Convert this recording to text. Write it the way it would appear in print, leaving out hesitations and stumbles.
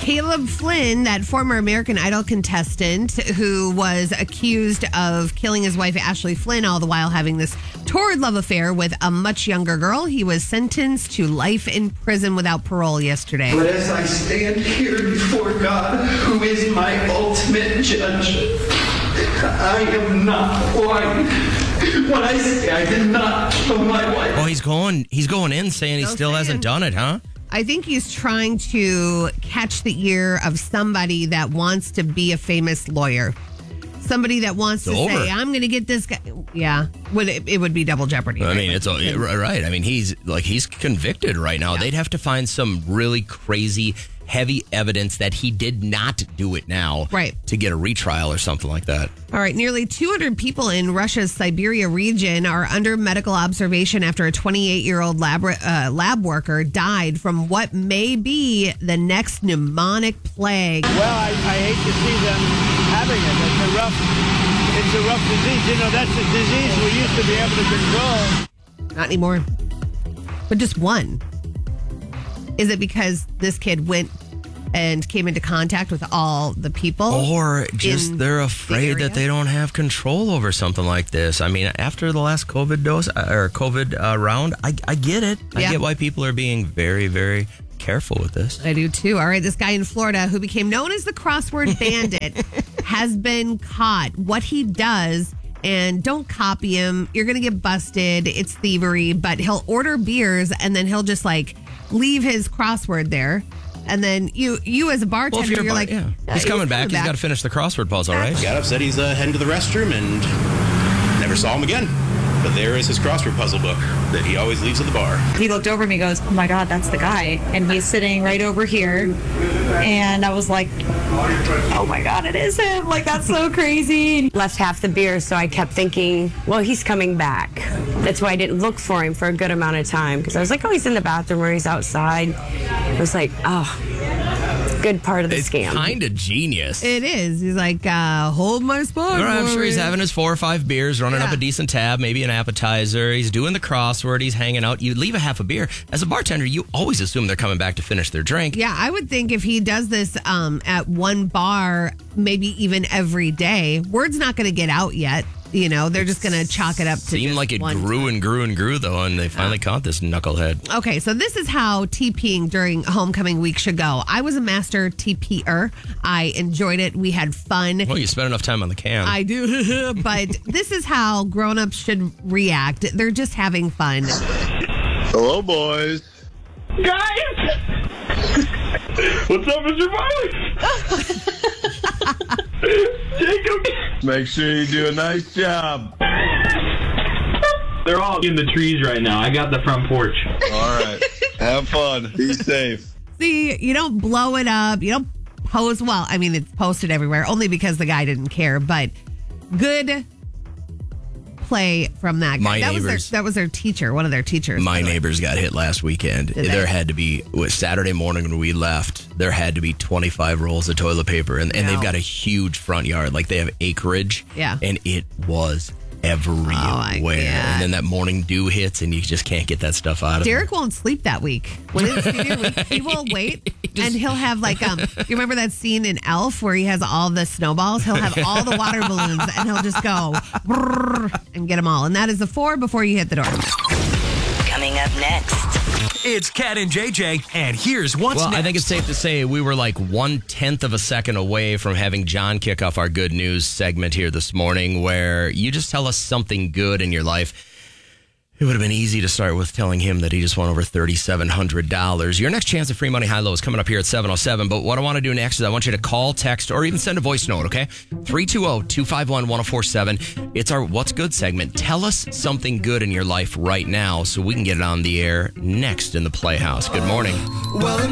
Caleb Flynn, that former American Idol contestant who was accused of killing his wife, Ashley Flynn, all the while having this torrid love affair with a much younger girl. He was sentenced to life in prison without parole yesterday. But as I stand here before God, who is my ultimate judge, I am not lying when I say I did not kill my wife. Oh, he's going in saying he still hasn't done it, huh? I think he's trying to catch the ear of somebody that wants to be a famous lawyer. Somebody that wants to say, I'm going to get this guy. Yeah, it would be double jeopardy. I mean, it's right. I mean, he's convicted right now. Yeah. They'd have to find some really crazy, heavy evidence that he did not do it now, right, to get a retrial or something like that. All right, nearly 200 people in Russia's Siberia region are under medical observation after a 28-year-old lab worker died from what may be the next pneumonic plague. Well, I hate to see them having it. It's a rough disease. You know, that's a disease we used to be able to control. Not anymore. But just one. Is it because this kid went and came into contact with all the people? Or just they're afraid that they don't have control over something like this. I mean, after the last COVID dose or COVID round, I get it. I get why people are being very, very careful with this. I do too. All right, this guy in Florida who became known as the crossword bandit has been caught. What he does, and don't copy him, you're going to get busted. It's thievery, but he'll order beers and then he'll just leave his crossword there. And then you as a bartender, you're like, he's coming back. He's got to finish the crossword puzzle, right? Got up, said he's heading to the restroom, and never saw him again. But there is his crossword puzzle book that he always leaves at the bar. He looked over at me and goes, oh my God, that's the guy. And he's sitting right over here. And I was like, oh my God, it is him. Like, that's so crazy. Left half the beer, so I kept thinking, well, he's coming back. That's why I didn't look for him for a good amount of time. Because I was like, oh, he's in the bathroom or he's outside. I was like, oh, good part of the scam. It's kind of genius. It is. He's like, hold my spot. I'm sure he's having his 4 or 5 beers, running up a decent tab, maybe an appetizer. He's doing the crossword. He's hanging out. You leave a half a beer. As a bartender, you always assume they're coming back to finish their drink. Yeah, I would think if he does this at one bar, maybe even every day, word's not going to get out yet. You know, they're just going to chalk it up to seemed like it grew and grew and grew, though, and they finally caught this knucklehead. Okay, so this is how TPing during homecoming week should go. I was a master TPer. I enjoyed it. We had fun. Well, you spent enough time on the can. I do. But this is how grown-ups should react. They're just having fun. Hello, boys. Guys! What's up, Mr. Bowie? Jacob! Make sure you do a nice job. They're all in the trees right now. I got the front porch. All right. Have fun. Be safe. See, you don't blow it up. You don't post. Well, I mean, it's posted everywhere only because the guy didn't care, but good play from that guy. That was their teacher, one of their teachers. My neighbors got hit last weekend. There had to be, Saturday morning when we left, there had to be 25 rolls of toilet paper. And they've got a huge front yard. Like, they have acreage. Yeah. And it was everywhere. And then that morning dew hits and you just can't get that stuff out of Derek won't sleep that week. When it's senior week, he will wait and he'll have you remember that scene in Elf where he has all the snowballs? He'll have all the water balloons and he'll just go and get them all. And that is the 4 before you hit the door. Coming up next. It's Cat and JJ, and here's what's next. I think it's safe to say we were like 1/10 of a second away from having John kick off our good news segment here this morning, where you just tell us something good in your life. It would have been easy to start with telling him that he just won over $3,700. Your next chance at free money high-low is coming up here at 7:07. But what I want to do next is I want you to call, text, or even send a voice note, okay? 320-251-1047. It's our What's Good segment. Tell us something good in your life right now so we can get it on the air next in the Playhouse. Good morning. Well,